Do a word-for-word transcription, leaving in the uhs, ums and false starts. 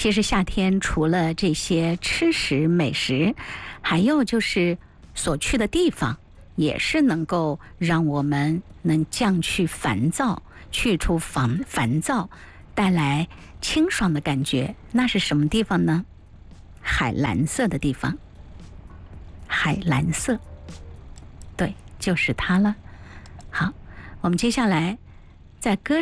其实夏天除了这些吃食美食，还有就是所去的地方，也是能够让我们能降去烦躁，去除烦烦躁，带来清爽的感觉。那是什么地方呢？海蓝色的地方，海蓝色，对，就是它了。好，我们接下来在歌